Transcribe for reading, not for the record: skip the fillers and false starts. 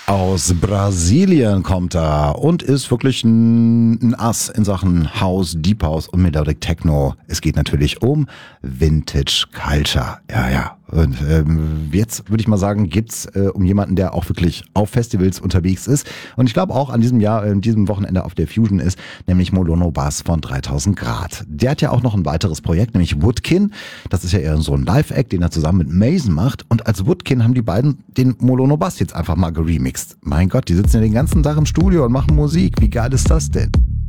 Aus Brasilien kommt er und ist wirklich ein Ass in Sachen House, Deep House und Melodic Techno. Es geht natürlich um Vintage Culture. Ja. Und jetzt würde ich mal sagen, geht's um jemanden, der auch wirklich auf Festivals unterwegs ist. Und ich glaube auch an diesem Wochenende auf der Fusion ist, nämlich Molono Bass von 3000 Grad. Der hat ja auch noch ein weiteres Projekt, nämlich Woodkin. Das ist ja eher so ein Live-Act, den er zusammen mit Mason macht. Und als Woodkin haben die beiden den Molono Bass jetzt einfach mal geremixed. Mein Gott, die sitzen ja den ganzen Tag im Studio und machen Musik. Wie geil ist das denn?